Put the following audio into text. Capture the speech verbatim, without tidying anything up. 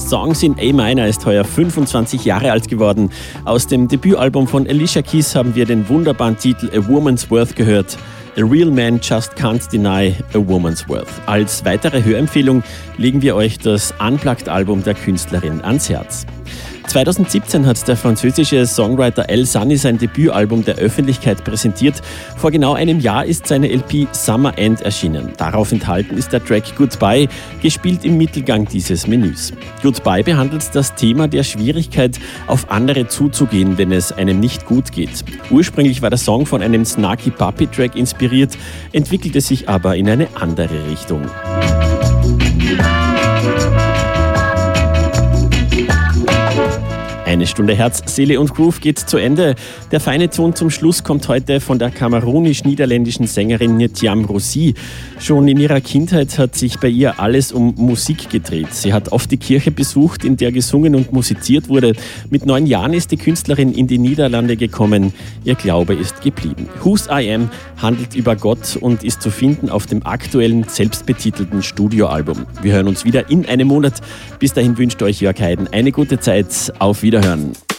Songs in A Minor ist heuer fünfundzwanzig Jahre alt geworden. Aus dem Debütalbum von Alicia Keys haben wir den wunderbaren Titel A Woman's Worth gehört. A Real Man Just Can't Deny a Woman's Worth. Als weitere Hörempfehlung legen wir euch das Unplugged-Album der Künstlerin ans Herz. zweitausendsiebzehn hat der französische Songwriter El Sani sein Debütalbum der Öffentlichkeit präsentiert. Vor genau einem Jahr ist seine L P Summer End erschienen. Darauf enthalten ist der Track Goodbye, gespielt im Mittelgang dieses Menüs. Goodbye behandelt das Thema der Schwierigkeit, auf andere zuzugehen, wenn es einem nicht gut geht. Ursprünglich war der Song von einem Snarky Puppy Track inspiriert, entwickelte sich aber in eine andere Richtung. Eine Stunde Herz, Seele und Groove geht zu Ende. Der feine Ton zum Schluss kommt heute von der kamerunisch-niederländischen Sängerin Netjam Rossi. Schon in ihrer Kindheit hat sich bei ihr alles um Musik gedreht. Sie hat oft die Kirche besucht, in der gesungen und musiziert wurde. Mit neun Jahren ist die Künstlerin in die Niederlande gekommen. Ihr Glaube ist geblieben. Whose I Am handelt über Gott und ist zu finden auf dem aktuellen, selbstbetitelten Studioalbum. Wir hören uns wieder in einem Monat. Bis dahin wünscht euch Jörg Heiden eine gute Zeit. Auf Wiederhören.